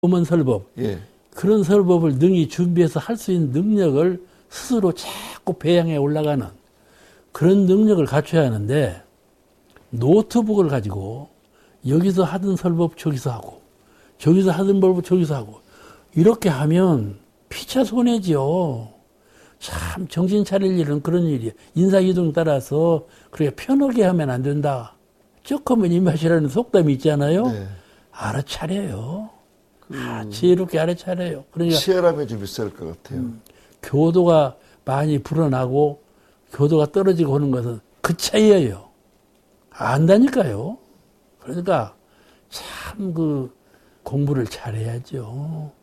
설법. 예. 그런 설법을 능히 준비해서 할 수 있는 능력을 스스로 자꾸 배양해 올라가는 그런 능력을 갖춰야 하는데, 노트북을 가지고 여기서 하던 설법 저기서 하고, 저기서 하던 설법 저기서 하고, 이렇게 하면 피차 손해지요. 참 정신 차릴 일은 그런 일이에요. 인사이동 따라서 그렇게 편하게 하면 안 된다. 조금은 입맛이라는 속담이 있잖아요. 네. 알아차려요. 지혜롭게 알아차려요. 그러니까 치열함이 좀 있을 것 같아요. 교도가 많이 불어나고 교도가 떨어지고 하는 것은 그 차이예요. 안다니까요. 그러니까 참 그 공부를 잘해야죠.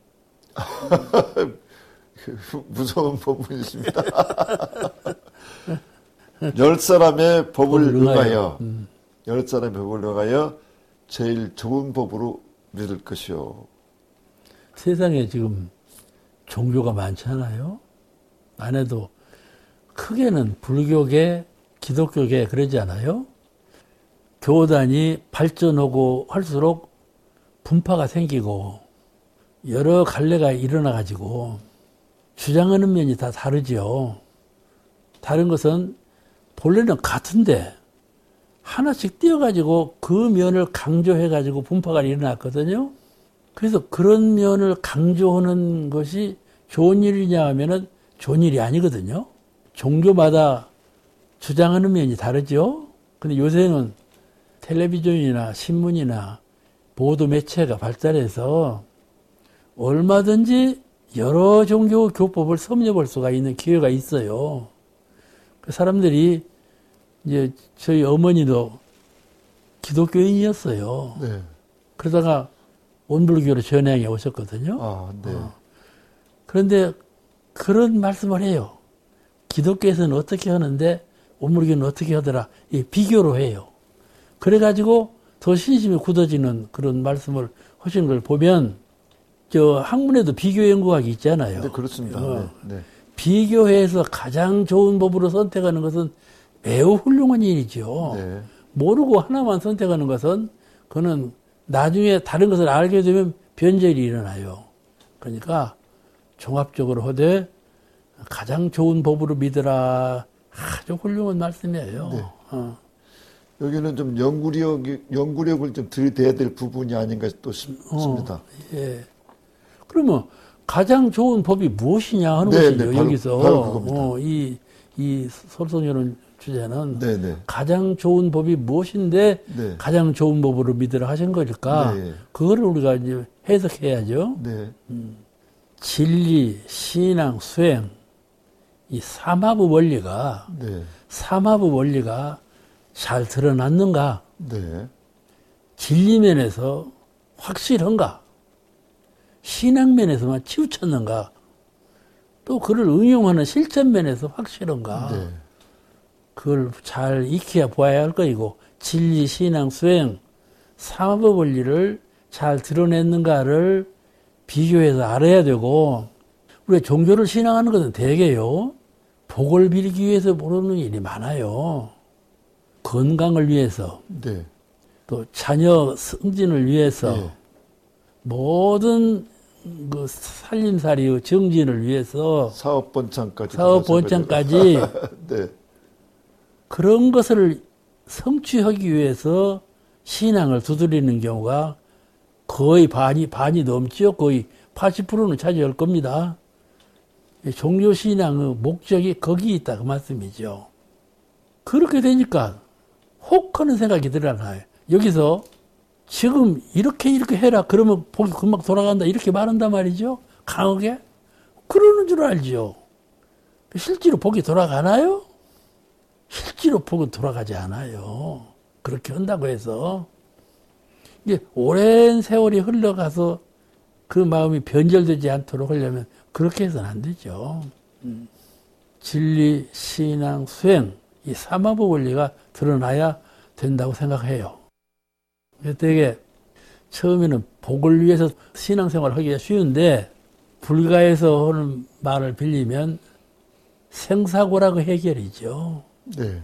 무서운 법문이십니다. 10사람의 법을 응하여 10사람의 법을 응하여 제일 좋은 법으로 믿을 것이요. 세상에 지금 종교가 많잖아요. 안에도 크게는 불교계, 기독교계 그러지 않아요? 교단이 발전하고 할수록 분파가 생기고 여러 갈래가 일어나가지고 주장하는 면이 다 다르죠. 다른 것은 본래는 같은데 하나씩 띄어가지고 그 면을 강조해가지고 분파가 일어났거든요. 그래서 그런 면을 강조하는 것이 좋은 일이냐 하면은 좋은 일이 아니거든요. 종교마다 주장하는 면이 다르죠. 근데 요새는 텔레비전이나 신문이나 보도 매체가 발달해서 얼마든지 여러 종교 교법을 섭렵할 수가 있는 기회가 있어요. 그 사람들이 이제 저희 어머니도 기독교인이었어요. 네. 그러다가 원불교로 전향해 오셨거든요. 아, 네. 그런데 그런 말씀을 해요. 기독교에서는 어떻게 하는데 원불교는 어떻게 하더라. 이 비교로 해요. 그래가지고 더 신심이 굳어지는 그런 말씀을 하시는 걸 보면 저 학문에도 비교 연구학이 있잖아요. 네, 그렇습니다. 네, 네. 비교해서 가장 좋은 법으로 선택하는 것은 매우 훌륭한 일이죠. 네. 모르고 하나만 선택하는 것은 그는 나중에 다른 것을 알게 되면 변절이 일어나요. 그러니까 종합적으로 하되 가장 좋은 법으로 믿으라. 아주 훌륭한 말씀이에요. 네. 여기는 좀 연구력을 좀 들이대야 될 부분이 아닌가 또 싶습니다. 예. 그러면 가장 좋은 법이 무엇이냐 하는 네, 것이죠. 네, 여기서 바로 그겁니다. 이 솔선이라는 주제는 네, 네. 가장 좋은 법이 무엇인데 네. 가장 좋은 법으로 믿으라 하신 거니까 네. 그거를 우리가 이제 해석해야죠. 네. 진리, 신앙, 수행 이 삼합의 원리가 네. 삼합의 원리가 잘 드러났는가? 네. 진리면에서 확실한가? 신앙면에서만 치우쳤는가? 또 그를 응용하는 실천면에서 확실한가? 네. 그걸 잘 익혀야 보아야 할 것이고 진리, 신앙, 수행, 삼합의 원리를 잘 드러냈는가를 비교해서 알아야 되고 우리가 종교를 신앙하는 것은 대개요. 복을 빌기 위해서 모르는 일이 많아요. 건강을 위해서 네. 또 자녀 승진을 위해서 네. 모든 그 살림살이의 정진을 위해서 사업 번창까지 네. 그런 것을 성취하기 위해서 신앙을 두드리는 경우가 거의 반이 넘죠. 거의 80%는 차지할 겁니다. 종교 신앙의 목적이 거기 있다 그 말씀이죠. 그렇게 되니까 혹 하는 생각이 들어나요. 여기서 지금 이렇게 해라 그러면 복이 금방 돌아간다 이렇게 말한단 말이죠. 강하게 그러는 줄 알죠. 실제로 복이 돌아가나요? 실제로 복은 돌아가지 않아요. 그렇게 한다고 해서 이게 오랜 세월이 흘러가서 그 마음이 변절되지 않도록 하려면 그렇게 해서는 안 되죠. 진리, 신앙, 수행 이 삼합의 원리가 드러나야 된다고 생각해요. 되게 처음에는 복을 위해서 신앙생활을 하기가 쉬운데 불가에서 하는 말을 빌리면 생사고라고 해결이죠. 네.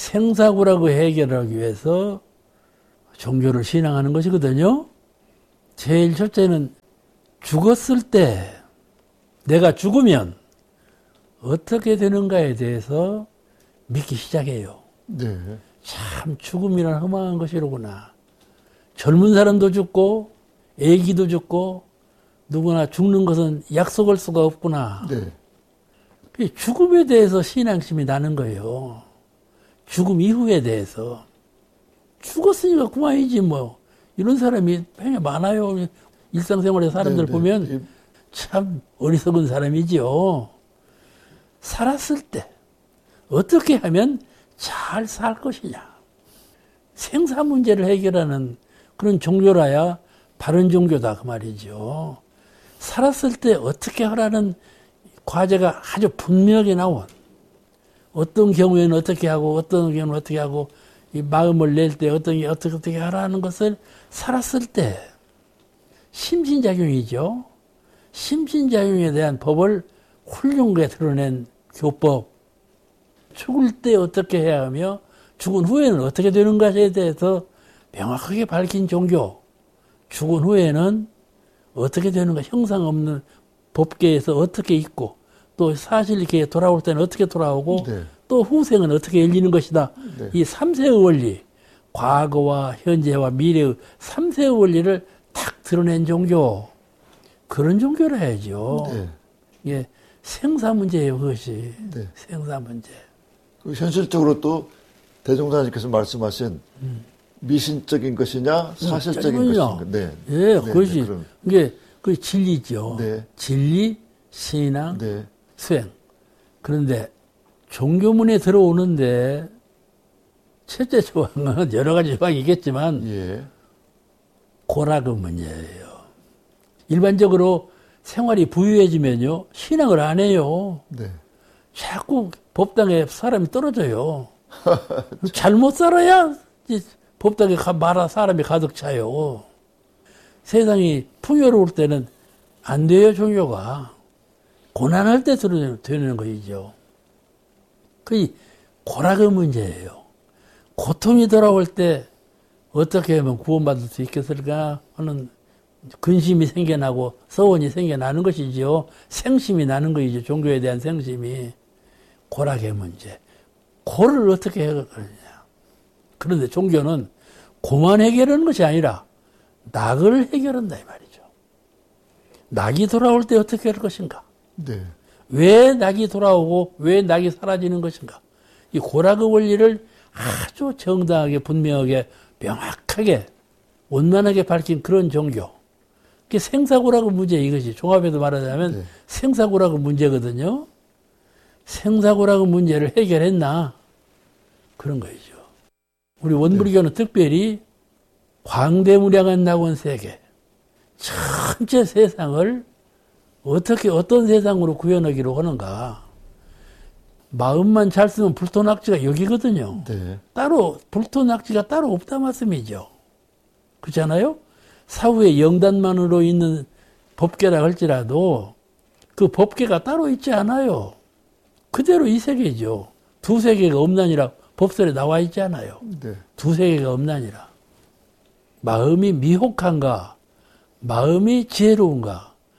생사고라고 해결하기 위해서 종교를 신앙하는 것이거든요. 제일 첫째는 죽었을 때 내가 죽으면 어떻게 되는가에 대해서 믿기 시작해요. 네. 참 죽음이란 험한 것이로구나. 젊은 사람도 죽고 애기도 죽고 누구나 죽는 것은 약속할 수가 없구나. 네. 죽음에 대해서 신앙심이 나는 거예요. 죽음 이후에 대해서. 죽었으니까 그만이지 뭐. 이런 사람이 굉장히 많아요. 일상생활의 사람들 네, 보면 네. 참 어리석은 사람이지요. 살았을 때 어떻게 하면 잘 살 것이냐. 생사 문제를 해결하는 그런 종교라야 바른 종교다 그 말이죠. 살았을 때 어떻게 하라는 과제가 아주 분명하게 나온, 어떤 경우에는 어떻게 하고 어떤 경우는 어떻게 하고 이 마음을 낼 때 어떻게 하라는 것을 살았을 때 심신작용이죠. 심신작용에 대한 법을 훌륭하게 드러낸 교법, 죽을 때 어떻게 해야 하며 죽은 후에는 어떻게 되는 것에 대해서 명확하게 밝힌 종교, 죽은 후에는 어떻게 되는가, 형상 없는 법계에서 어떻게 있고, 또 사실 이렇게 돌아올 때는 어떻게 돌아오고, 네. 또 후생은 어떻게 열리는 것이다. 네. 이 3세의 원리, 과거와 현재와 미래의 3세의 원리를 탁 드러낸 종교, 그런 종교를 해야죠. 네. 예, 생사 문제예요, 그것이. 네. 생사 문제. 그 현실적으로 또 대종사님께서 말씀하신 미신적인 것이냐 사실적인 것인가. 네. 예, 네, 그것이 네, 그럼. 이게 그 진리죠. 네. 진리, 신앙, 네. 수행. 그런데 종교문에 들어오는데 첫째 조항은 여러 가지 조항이 있겠지만 예. 고락의 문제예요. 일반적으로 생활이 부유해지면요 신앙을 안 해요. 네. 자꾸 법당에 사람이 떨어져요. 잘못 살아야 법당에 사람이 가득 차요. 세상이 풍요로울 때는 안 돼요, 종교가. 고난할 때 되는 것이죠. 그게 고락의 문제예요. 고통이 돌아올 때 어떻게 하면 구원받을 수 있겠을까 하는 근심이 생겨나고 서원이 생겨나는 것이죠. 생심이 나는 것이죠. 종교에 대한 생심이. 고락의 문제. 고를 어떻게 해결하느냐. 그런데 종교는 고만 해결하는 것이 아니라 낙을 해결한다 이 말이죠. 낙이 돌아올 때 어떻게 할 것인가. 네. 왜 낙이 돌아오고 왜 낙이 사라지는 것인가. 이 고락의 원리를 아주 정당하게 분명하게 명확하게 원만하게 밝힌 그런 종교. 그게 생사고락의 문제 이것이 종합해서 말하자면 네. 생사고락의 문제거든요. 생사고락의 문제를 해결했나? 그런 거죠. 우리 원불교는 특별히 광대무량한 낙원 세계, 전체 세상을 어떻게 어떤 세상으로 구현하기로 하는가. 마음만 잘 쓰면 불토낙지가 여기거든요. 네. 따로 불토낙지가 따로 없다 말씀이죠. 그렇잖아요? 사후에 영단만으로 있는 법계라 할지라도 그 법계가 따로 있지 않아요. 그대로 이 세계죠. 두 세계가 없나니라 법설에 나와 있지 않아요. 네. 두 세계가 없나니라. 마음이 미혹한가, 마음이 지혜로운가에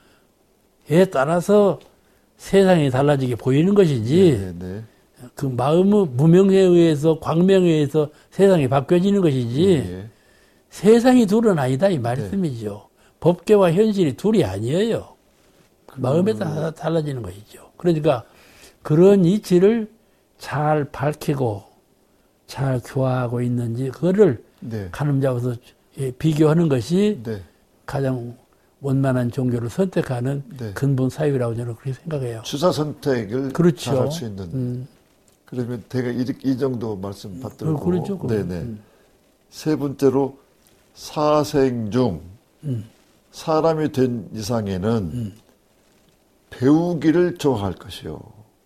따라서 세상이 달라지게 보이는 것이지, 네. 네. 그 마음의 무명에 의해서, 광명에 의해서 세상이 바뀌어지는 것이지, 네. 세상이 둘은 아니다, 이 말씀이죠. 법계와 현실이 둘이 아니에요. 마음에 따라 달라지는 것이죠. 그러니까 그런 이치를 잘 밝히고 잘 교화하고 있는지 그거를 네. 가늠 잡아서 비교하는 것이 네. 가장 원만한 종교를 선택하는 네. 근본 사유라고 저는 그렇게 생각해요. 주사 선택을 그렇죠. 잘 할 수 있는. 그러면 제가 이 정도 말씀 받들고. 그렇죠. 네네. 세 번째로 사생 중 사람이 된 이상에는 배우기를 좋아할 것이요.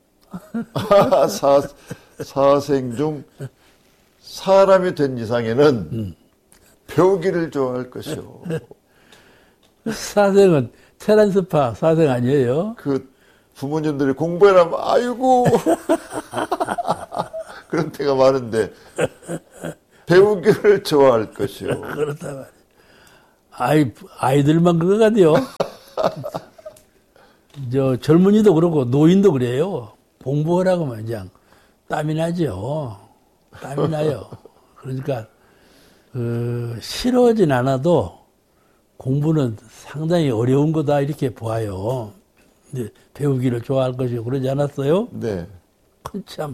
사생 중 사람이 된 이상에는 배우기를 좋아할 것이요. 사생은 테란스파 사생 아니에요? 그 부모님들이 공부해라면 아이고 그런 때가 많은데 배우기를 좋아할 것이요. 그렇다 말이에요. 아이들만 그거 같아요. 젊은이도 그렇고 노인도 그래요. 공부하라고 하면 그냥 땀이 나죠. 땀이 나요. 그러니까 싫어하진 않아도 공부는 상당히 어려운 거다 이렇게 보아요. 근데 배우기를 좋아할 것이고 그러지 않았어요? 네. 참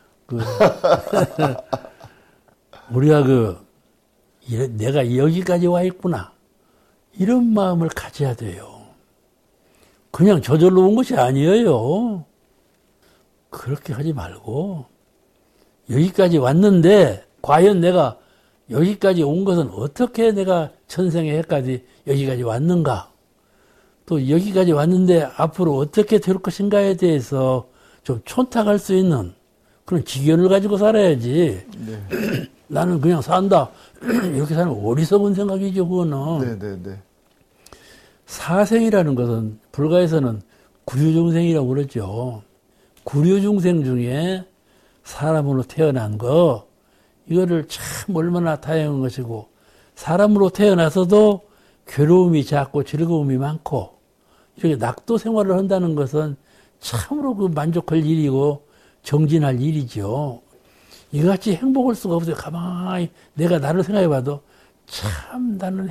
우리가 내가 여기까지 와 있구나 이런 마음을 가져야 돼요. 그냥 저절로 온 것이 아니에요. 그렇게 하지 말고 여기까지 왔는데 과연 내가 여기까지 온 것은 어떻게 내가 천생의 해까지 여기까지 왔는가? 또 여기까지 왔는데 앞으로 어떻게 될 것인가에 대해서 좀 촌탁할 수 있는 그런 지견을 가지고 살아야지. 네. 나는 그냥 산다. 이렇게 사는 어리석은 생각이죠, 그거는. 네. 사생이라는 것은 불가에서는 구류중생이라고 그러죠. 구류중생 중에 사람으로 태어난 거, 이거를 참 얼마나 다양한 것이고, 사람으로 태어나서도 괴로움이 작고 즐거움이 많고, 이렇게 낙도 생활을 한다는 것은 참으로 그 만족할 일이고, 정진할 일이죠. 이같이 행복할 수가 없어요. 가만히 내가 나를 생각해 봐도, 참 나는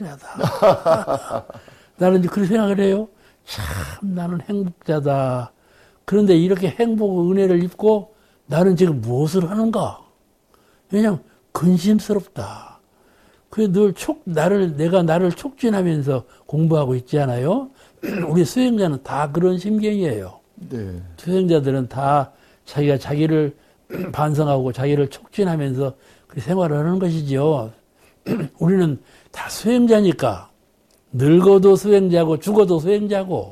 행복자다. 나는 이제 그렇게 생각을 해요. 참 나는 행복자다. 그런데 이렇게 행복 은혜를 입고 나는 지금 무엇을 하는가? 왜냐면 근심스럽다. 그게 늘 내가 나를 촉진하면서 공부하고 있지 않아요? 우리 수행자는 다 그런 심경이에요. 네. 수행자들은 다 자기가 자기를 반성하고 자기를 촉진하면서 그 생활을 하는 것이죠. 우리는 다 수행자니까 늙어도 수행자고 죽어도 수행자고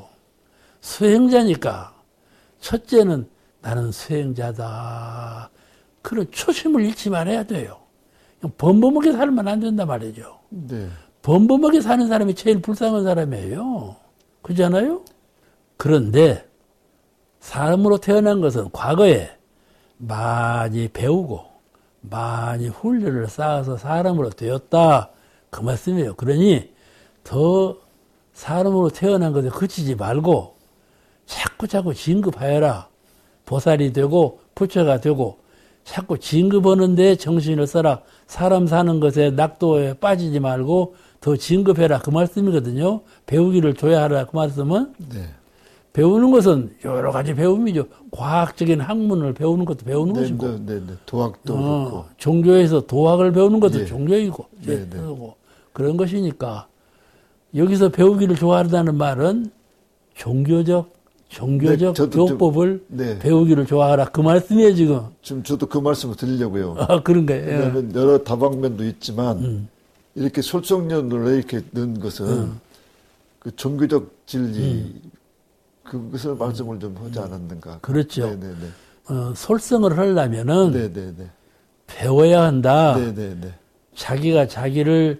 수행자니까 첫째는 나는 수행자다. 그런 초심을 잃지 말아야 돼요. 범범하게 살면 안 된단 말이죠. 네. 범범하게 사는 사람이 제일 불쌍한 사람이에요. 그렇잖아요? 그런데 사람으로 태어난 것은 과거에 많이 배우고 많이 훈련을 쌓아서 사람으로 되었다. 그 말씀이에요. 그러니 더 사람으로 태어난 것에 그치지 말고 자꾸 진급하여라. 보살이 되고 부처가 되고 자꾸 진급하는 데 정신을 써라. 사람 사는 것에 낙도에 빠지지 말고 더 진급해라. 그 말씀이거든요. 배우기를 줘야 하라. 그 말씀은. 네. 배우는 것은 여러 가지 배움이죠. 과학적인 학문을 배우는 것도 배우는 것이고. 네. 도학도 그렇고. 종교에서 도학을 배우는 것도 네. 종교이고. 네. 그런 것이니까. 여기서 배우기를 좋아한다는 말은 종교적 교법을 배우기를 좋아하라. 그 말씀이에요, 지금. 지금 저도 그 말씀을 드리려고요. 그런 거예요. 왜냐하면 여러 다방면도 있지만, 이렇게 솔성련으로 이렇게 넣은 것은, 그 종교적 진리, 그것을 말씀을 좀 하지 않았는가. 그렇죠. 네네네. 솔성을 하려면은, 네네네. 배워야 한다. 네네네. 자기가 자기를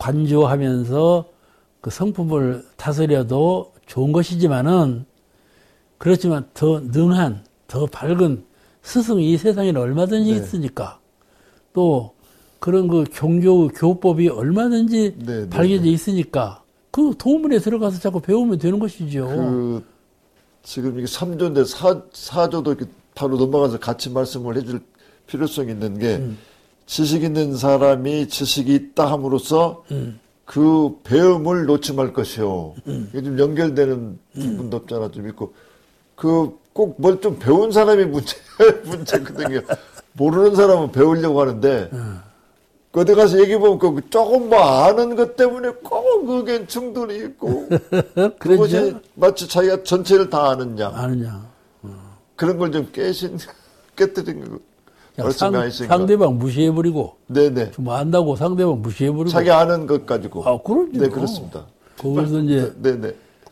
관조하면서 그 성품을 다스려도 좋은 것이지만은, 그렇지만 더 능한, 더 밝은 스승이 이 세상에는 얼마든지 있으니까 또 그런 그 종교 교법이 얼마든지 밝혀져 있으니까 그 도문에 들어가서 자꾸 배우면 되는 것이죠. 지금 이게 3조인데 4조도 이렇게 바로 넘어가서 같이 말씀을 해줄 필요성이 있는 게 지식 있는 사람이 지식이 있다 함으로써 그 배움을 놓지 말 것이요. 이게 좀 연결되는 부분도 없잖아, 좀 있고. 꼭 뭘 좀 배운 사람이 문제거든요. 모르는 사람은 배우려고 하는데, 어디 가서 얘기해보면 그 조금 아는 것 때문에 꼭 그게 충돌이 있고, 그것이 마치 자기가 전체를 다 아느냐. 그런 걸 좀 깨뜨린 거. 상대방 무시해버리고, 네네. 좀 안다고 상대방 무시해버리고. 자기 아는 것 가지고. 그럼요. 네, 그렇습니다. 거기서 이제, 네네.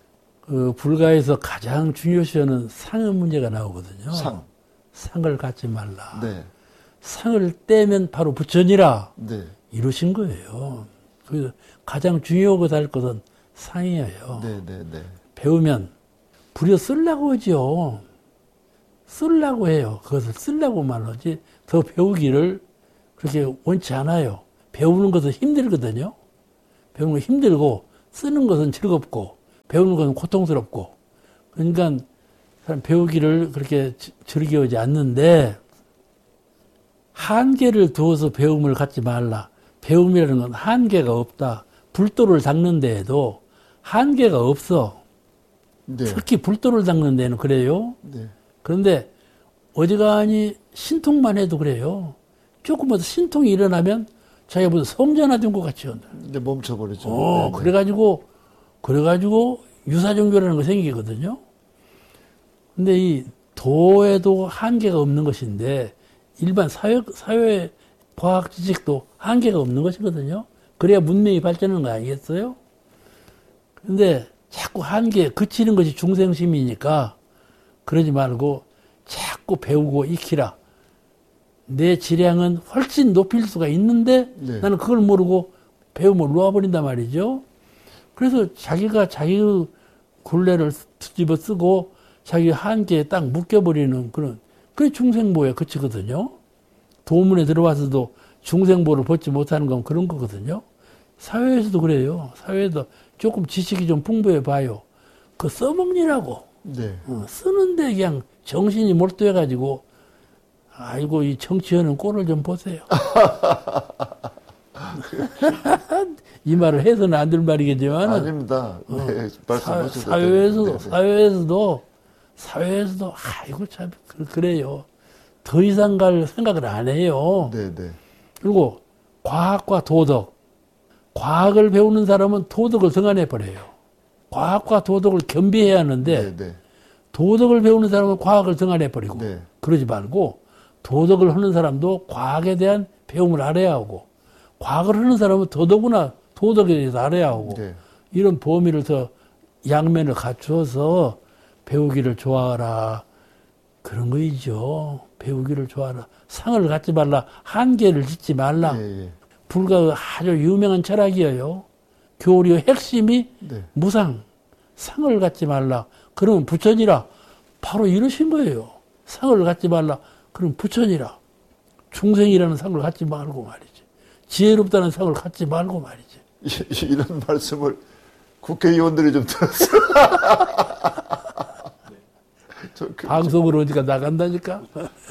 불가에서 가장 중요시하는 상의 문제가 나오거든요. 상을 갖지 말라. 네. 상을 떼면 바로 부처니라. 네. 이러신 거예요. 그래서 가장 중요하고 할 것은 상이에요. 네네네. 배우면 부려 쓰려고 하죠. 쓰려고 해요. 그것을 쓰려고만 하지 더 배우기를 그렇게 원치 않아요. 배우는 것은 힘들거든요. 배우는 건 힘들고 쓰는 것은 즐겁고 배우는 것은 고통스럽고 그러니까 사람 배우기를 그렇게 즐겨오지 않는데 한계를 두어서 배움을 갖지 말라. 배움이라는 건 한계가 없다. 불도를 닦는 데에도 한계가 없어. 네. 특히 불도를 닦는 데는 그래요. 네. 그런데 어지간히 신통만 해도 그래요. 조금만 더 신통이 일어나면 자기가 무슨 성전화된 것 같죠. 이제 멈춰버리죠. 네, 그래가지고 유사종교라는 거 생기거든요. 근데 이 도에도 한계가 없는 것인데 일반 사회 과학 지식도 한계가 없는 것이거든요. 그래야 문명이 발전하는 거 아니겠어요? 근데 자꾸 한계에 그치는 것이 중생심이니까 그러지 말고 자꾸 배우고 익히라. 내 질량은 훨씬 높일 수가 있는데 네. 나는 그걸 모르고 배움을 놓아버린단 말이죠. 그래서 자기가 자기의 굴레를 뒤집어 쓰고 자기 한계에 딱 묶여버리는 그게 중생보에 그치거든요. 도문에 들어와서도 중생보를 벗지 못하는 건 그런 거거든요. 사회에서도 그래요. 사회에도 조금 지식이 좀 풍부해 봐요. 그 써먹느라고. 네. 쓰는데 그냥 정신이 몰두해가지고 아이고 이 정치하는 꼴을 좀 보세요. 이 말을 해서는 안 될 말이겠지만 아닙니다. 네, 사회에서도 아이고 참 그래요. 더 이상 갈 생각을 안 해요. 네, 네. 그리고 과학과 도덕. 과학을 배우는 사람은 도덕을 등한해 버려요. 과학과 도덕을 겸비해야 하는데 네, 네. 도덕을 배우는 사람은 과학을 등한해 버리고 네. 그러지 말고 도덕을 하는 사람도 과학에 대한 배움을 알아야 하고 과학을 하는 사람은 더더구나 도덕에 대해서 알아야 하고 네. 이런 범위를 더 양면을 갖추어서 배우기를 좋아하라. 그런 거이죠. 배우기를 좋아하라. 상을 갖지 말라. 한계를 짓지 말라. 예, 예. 불가 아주 유명한 철학이에요. 교리의 핵심이 네. 무상. 상을 갖지 말라. 그러면 부처니라. 바로 이러신 거예요. 상을 갖지 말라. 그럼 부처니라. 중생이라는 상을 갖지 말고 말이지. 지혜롭다는 상을 갖지 말고 말이지. 이런 말씀을 국회의원들이 좀 들었어요. 방송으로 어디가 나간다니까?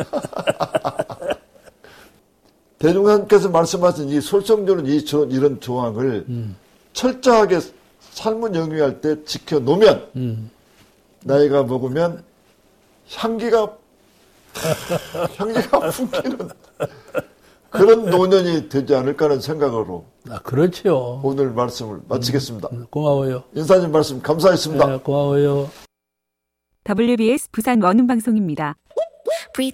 대중님께서 말씀하신 이 솔성조는 이런 조항을 철저하게 삶을 영위할 때 지켜놓으면 나이가 먹으면 향기가 풍기는 그런 노년이 되지 않을까 하는 생각으로 그렇죠. 오늘 말씀을 마치겠습니다. 고마워요. 인사님 말씀 감사했습니다. 네, 고마워요. WBS 부산 원음방송입니다.